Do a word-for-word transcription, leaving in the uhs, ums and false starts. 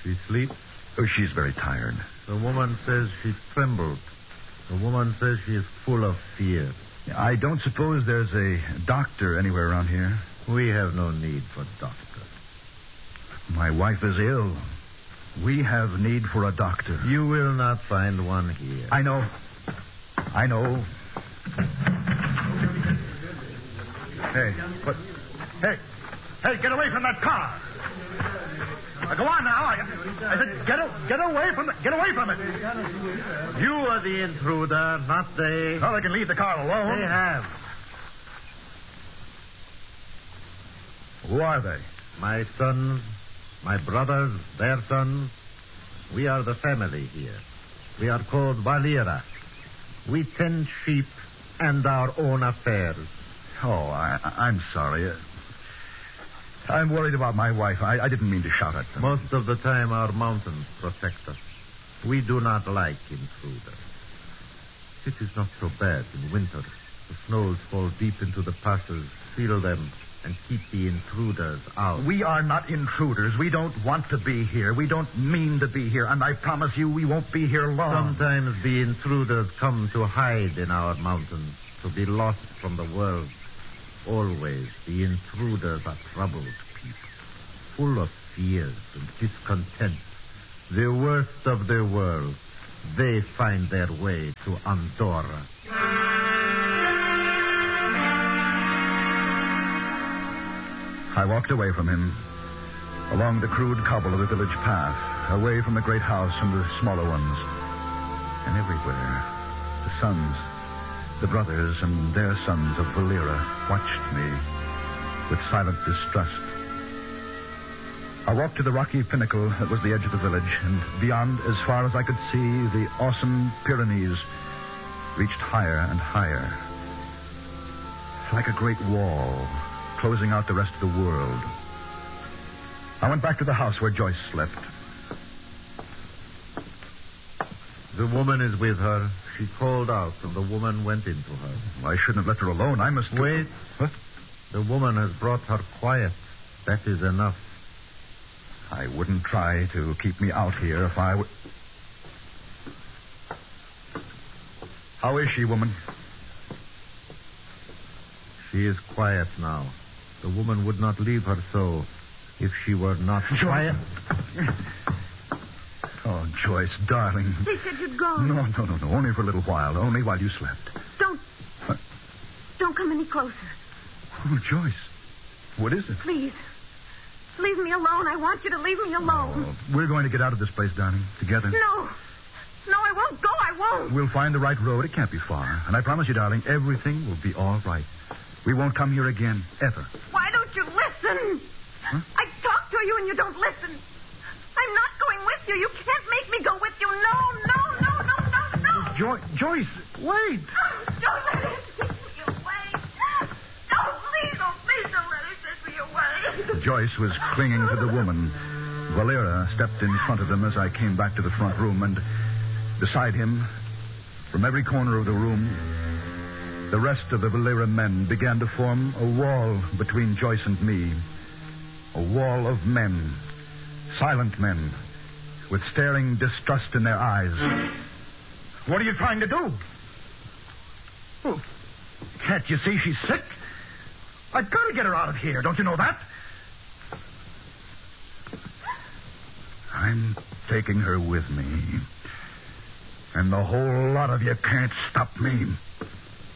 She sleeps? Oh, she's very tired. The woman says she trembled. The woman says she is full of fear. I don't suppose there's a doctor anywhere around here. We have no need for doctor. My wife is ill. We have need for a doctor. You will not find one here. I know. I know. Hey, what? Hey, hey, get away from that car. Now, go on now. I, I said, get, get away from it. Get away from it. You are the intruder, not they. Well, they can leave the car alone. They have. Who are they? My sons, my brothers, their sons. We are the family here. We are called Valera. We tend sheep and our own affairs. Oh, I, I'm sorry. I'm worried about my wife. I, I didn't mean to shout at them. Most of the time, our mountains protect us. We do not like intruders. It is not so bad in winter. The snows fall deep into the passes, seal them, and keep the intruders out. We are not intruders. We don't want to be here. We don't mean to be here. And I promise you we won't be here long. Sometimes the intruders come to hide in our mountains, to be lost from the world. Always the intruders are troubled people, full of fears and discontent. The worst of the world. They find their way to Andorra. I walked away from him, along the crude cobble of the village path, away from the great house and the smaller ones. And everywhere, the sons, the brothers and their sons of Valera watched me with silent distrust. I walked to the rocky pinnacle that was the edge of the village, and beyond, as far as I could see, the awesome Pyrenees reached higher and higher, like a great wall closing out the rest of the world. I went back to the house where Joyce slept. The woman is with her. She called out, and the woman went into her. Well, I shouldn't have left her alone. I must... Wait. What? The woman has brought her quiet. That is enough. I wouldn't try to keep me out here if I would... How is she, woman? She is quiet now. The woman would not leave her so if she were not quiet. Oh, Joyce, darling. They said you'd gone. No, no, no, no. Only for a little while. Only while you slept. Don't. What? Don't come any closer. Oh, Joyce. What is it? Please. Leave me alone. I want you to leave me alone. Oh, we're going to get out of this place, darling. Together. No. No, I won't go. I won't. We'll find the right road. It can't be far. And I promise you, darling, everything will be all right. We won't come here again, ever. Why don't you listen? Huh? I talk to you and you don't listen. I'm not going with you. You can't make me go with you. No, no, no, no, no, no. Jo- Joyce, wait. Don't let it take me away. Don't, please, oh, please don't let it take me away. Joyce was clinging to the woman. Valera stepped in front of them as I came back to the front room, and beside him, from every corner of the room, the rest of the Valera men began to form a wall between Joyce and me. A wall of men, silent men, with staring distrust in their eyes. What are you trying to do? Oh, can't you see she's sick? I've got to get her out of here. Don't you know that? I'm taking her with me. And the whole lot of you can't stop me.